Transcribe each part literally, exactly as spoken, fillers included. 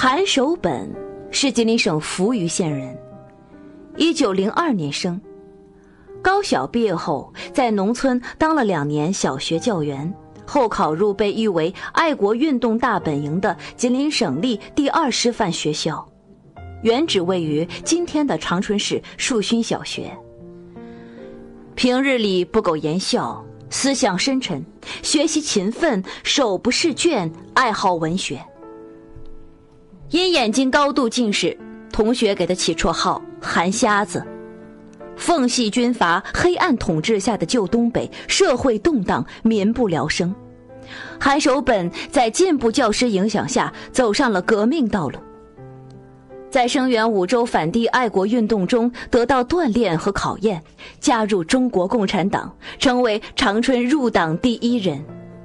韩守本是吉林省扶余县人，一九零二年生。高小毕业后，在农村当了两年小学教员，后考入被誉为爱国运动大本营的吉林省立第二师范学校，原址位于今天的长春市树勋小学。平日里不苟言笑，思想深沉，学习勤奋，手不释卷，爱好文学。因眼睛高度近视，同学给他起绰号韩瞎子。奉系军阀黑暗统治下的旧东北，社会动荡，民不聊生。韩守本在进步教师影响下走上了革命道路，在声援五洲反帝爱国运动中得到锻炼和考验，加入中国共产党，成为长春入党第一人。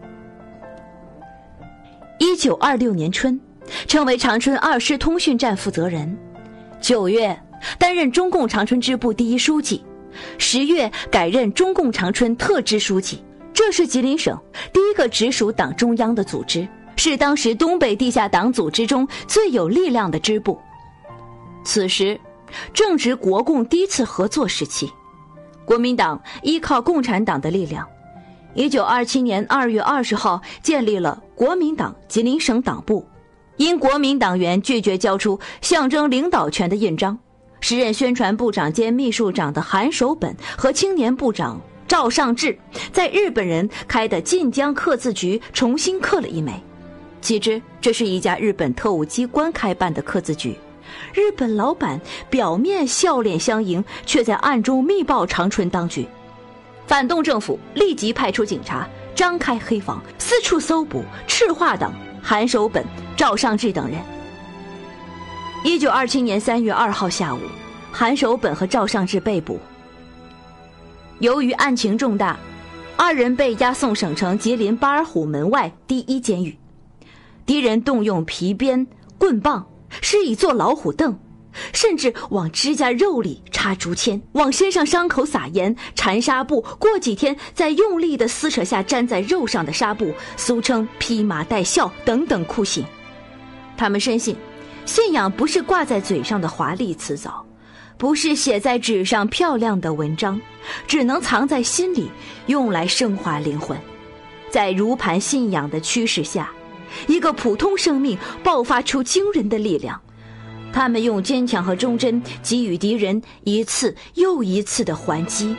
一九二六年春，成为长春二师通讯站负责人。九月担任中共长春支部第一书记，十月改任中共长春特支书记。这是吉林省第一个直属党中央的组织，是当时东北地下党组织中最有力量的支部。此时正值国共第一次合作时期，国民党依靠共产党的力量，一九二七年二月二十号建立了国民党吉林省党部。因国民党员拒绝交出象征领导权的印章，时任宣传部长兼秘书长的韩守本和青年部长赵尚志在日本人开的晋江刻字局重新刻了一枚。岂知这是一家日本特务机关开办的刻字局，日本老板表面笑脸相迎，却在暗中密报长春当局。反动政府立即派出警察张开黑房，四处搜捕赤化党韩守本、赵尚志等人。一九二七年三月二号下午，韩守本和赵尚志被捕。由于案情重大，二人被押送省城吉林巴尔虎门外第一监狱。敌人动用皮鞭、棍棒，施以做老虎凳，甚至往指甲肉里插竹签，往身上伤口撒盐、缠纱布，过几天再用力的撕扯下粘在肉上的纱布，俗称披麻戴孝等等酷刑。他们深信，信仰不是挂在嘴上的华丽辞藻，不是写在纸上漂亮的文章，只能藏在心里，用来升华灵魂。在如磐信仰的驱使下，一个普通生命爆发出惊人的力量。他们用坚强和忠贞给予敌人一次又一次的还击。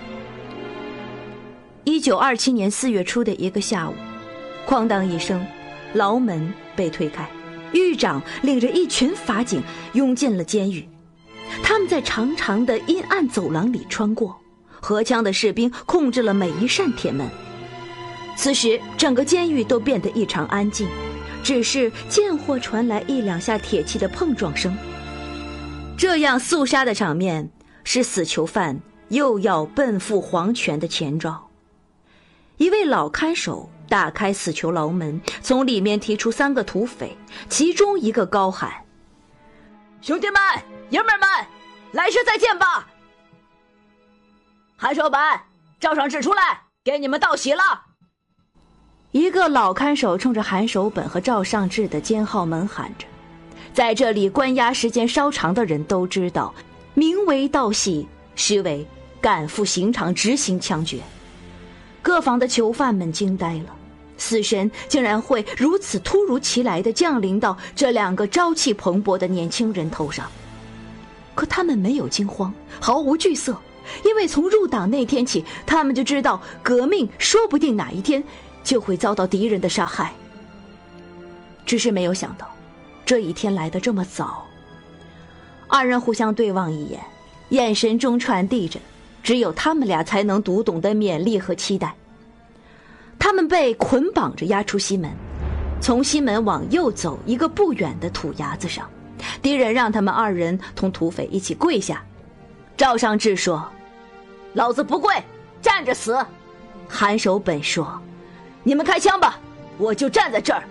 一九二七年四月初的一个下午，哐当一声，牢门被推开，狱长领着一群法警涌进了监狱。他们在长长的阴暗走廊里穿过，荷枪的士兵控制了每一扇铁门。此时整个监狱都变得异常安静，只是间或传来一两下铁器的碰撞声。这样肃杀的场面是死囚犯又要奔赴黄泉的前兆。一位老看守打开死囚牢门，从里面提出三个土匪，其中一个高喊：兄弟们，爷们儿们，来世再见吧！韩守本、赵尚志出来，给你们道喜了。一个老看守冲着韩守本和赵尚志的监号门喊着。在这里关押时间稍长的人都知道，名为道喜，实为赶赴刑场执行枪决。各房的囚犯们惊呆了，死神竟然会如此突如其来地降临到这两个朝气蓬勃的年轻人头上。可他们没有惊慌，毫无惧色，因为从入党那天起，他们就知道革命说不定哪一天就会遭到敌人的杀害。只是没有想到这一天来得这么早。二人互相对望一眼，眼神中传递着只有他们俩才能读懂的勉励和期待。他们被捆绑着押出西门，从西门往右走一个不远的土崖子上，敌人让他们二人同土匪一起跪下。赵尚志说：老子不跪，站着死。韩守本说：你们开枪吧，我就站在这儿。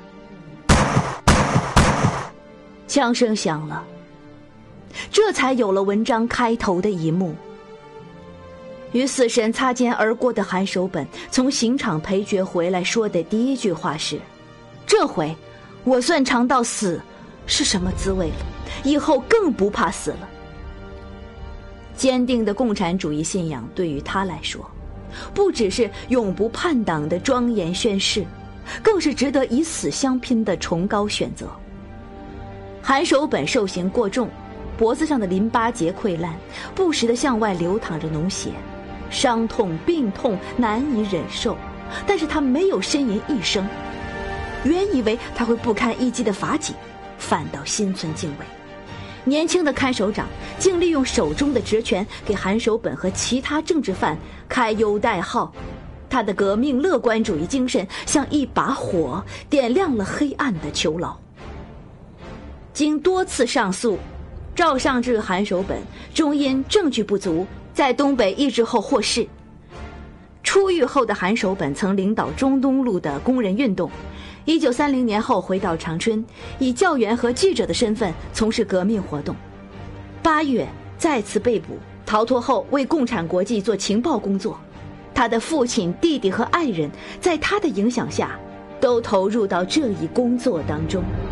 枪声响了，这才有了文章开头的一幕。与死神擦肩而过的韩守本从刑场陪决回来说的第一句话是：这回我算尝到死是什么滋味了，以后更不怕死了。坚定的共产主义信仰对于他来说，不只是永不叛党的庄严宣誓，更是值得以死相拼的崇高选择。韩守本受刑过重，脖子上的淋巴结溃烂，不时地向外流淌着脓血，伤痛病痛难以忍受，但是他没有呻吟一声。原以为他会不堪一击的法警，反倒心存敬畏。年轻的看守长竟利用手中的职权给韩守本和其他政治犯开优待号，他的革命乐观主义精神像一把火，点亮了黑暗的囚牢。经多次上诉，赵尚志、韩守本终因证据不足，在东北抑制后获释。出狱后的韩守本曾领导中东路的工人运动，一九三零年后回到长春，以教员和记者的身份从事革命活动。八月再次被捕，逃脱后为共产国际做情报工作。他的父亲、弟弟和爱人在他的影响下，都投入到这一工作当中。